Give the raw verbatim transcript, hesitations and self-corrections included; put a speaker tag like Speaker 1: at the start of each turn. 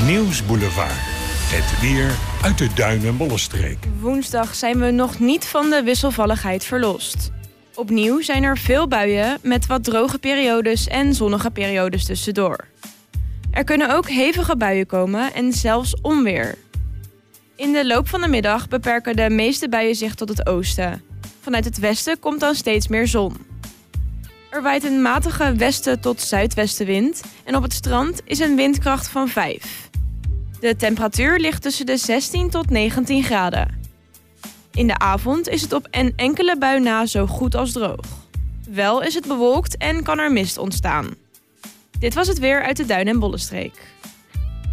Speaker 1: Nieuwsboulevard. Het weer uit de Duin- en Bollenstreek.
Speaker 2: Woensdag zijn we nog niet van de wisselvalligheid verlost. Opnieuw zijn er veel buien met wat droge periodes en zonnige periodes tussendoor. Er kunnen ook hevige buien komen en zelfs onweer. In de loop van de middag beperken de meeste buien zich tot het oosten. Vanuit het westen komt dan steeds meer zon. Er waait een matige westen tot zuidwestenwind en op het strand is een windkracht van vijf. De temperatuur ligt tussen de zestien tot negentien graden. In de avond is het op een enkele bui na zo goed als droog. Wel is het bewolkt en kan er mist ontstaan. Dit was het weer uit de Duin- en Bollenstreek.